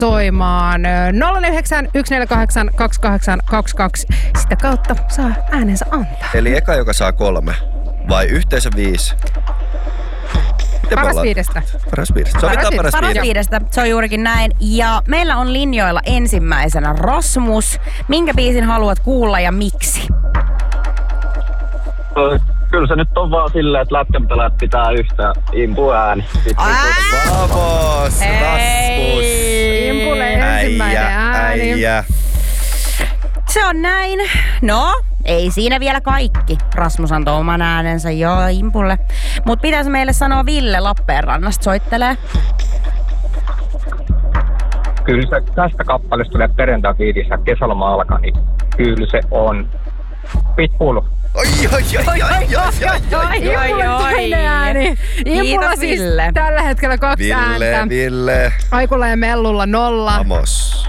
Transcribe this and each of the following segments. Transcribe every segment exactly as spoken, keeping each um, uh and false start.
soimaan nolla yhdeksän yksi neljä kahdeksan kaksi kahdeksan kaksi kaksi. Sitä kautta saa äänensä antaa. Eli eka, joka saa kolme. Vai yhteensä viisi? Paras viidestä. Paras viidestä. Sovitaan paras, paras viidestä. Se on juurikin näin. Ja meillä on linjoilla ensimmäisenä Rasmus. Minkä biisin haluat kuulla ja miksi? Kyllä se nyt on vaan silleen, että lätkänpelät pitää yhtä impu-ääni. Vamos, Rasmus. Impulle ensimmäinen ääni. Äijä. Se on näin. No, ei siinä vielä kaikki. Rasmus antoi oman äänensä joo impulle. Mut pitäisi meille sanoa Ville Lappeenrannasta soittelee. Kyllä se tästä kappaleesta tulee perjantai-fiidissä kesäloma alkaa, niin kyllä se on Pitbull. Oi, oi, oi, oi, oi, oi, Impulle toinen ääni. Impulla siis Ville. tällä hetkellä kaksi Ville, ääntä. Ville. Aikulla ja Mellulla nolla. Vamos.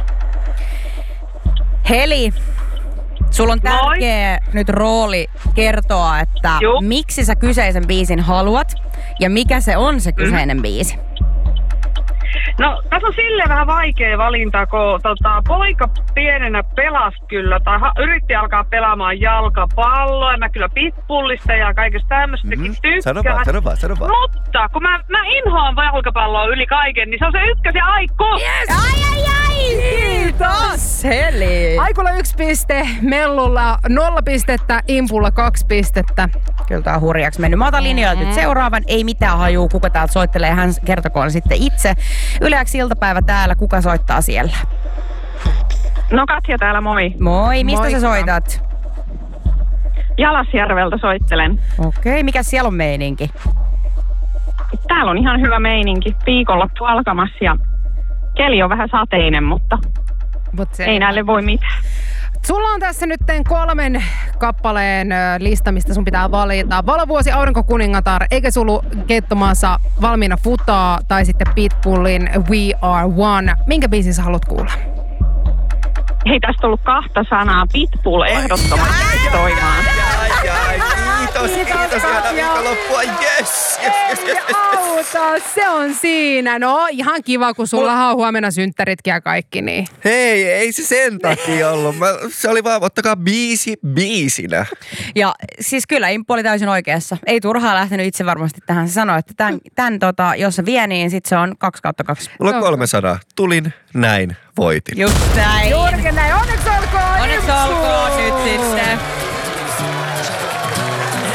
Heli, sulla on tärkeä Moi. nyt rooli kertoa, että Juh. miksi sä kyseisen biisin haluat ja mikä se on se kyseinen mm. biisi. No, tässä on silleen vähän vaikea valinta, kun tota, poika pienenä pelasi kyllä, tai ha, yritti alkaa pelaamaan jalkapalloa, ja mä kyllä Pitbullista ja kaikesta tämmöistäkin mm-hmm. tykkään. Sano vaan, sano vaan, sano vaan. Mutta kun mä, mä inhoan jalkapalloa yli kaiken, niin se on se ykkös ja Aikku! Yes! Ai, ai, ai! Kiitos, Heli! Aikulla yksi piste, Mellulla nolla pistettä, Impulla kaksi pistettä. Kyllä tää on hurjaksi mennyt. Mä otan linjoilta nyt seuraavan. Ei mitään hajuu, kuka täältä soittelee. Hän kertokoon sitten itse. Yleäksi iltapäivä täällä. Kuka soittaa siellä? No Katja täällä, moi. Moi, mistä Moikka. sä soitat? Jalasjärveltä soittelen. Okei, mikä siellä on meininki? Täällä on ihan hyvä meininki. Viikonloppu alkamassa ja keli on vähän sateinen, mutta Mut se ei näille voi mitään. Sulla on tässä nyt kolmen kappaleen ö, lista, mistä sun pitää valita. Valovuosi, Aurinkokuningatar, eikä sulu Keittomaassa valmiina futaa tai sitten Pitbullin We Are One. Minkä biisin sä haluat kuulla? Hei, tästä on ollut kahta sanaa. Pitbull ehdottomasti soimaan. Ai, ai, kiitos, kiitos. Ihan viikonloppua. Yes, yes, yes, yes, yes. Auta, se on siinä. No, ihan kiva, kun sulla on huomenna synttäritkin ja kaikki, niin. Hei, ei se sen takia ollut. Mä, se oli vaan, ottakaa biisi biisinä. Ja siis kyllä Imppu oli täysin oikeassa. Ei turhaa lähtenyt itse varmasti tähän. Se sanoi, että tämän, tämän tota, jos se vie, niin sit se on kaksi kautta kaksi. Mulla on kolme sadaa. Tulin, näin, voitin. Just näin. Juurikin näin. Onneksi olkoon! Onneksi olkoon nyt sitten.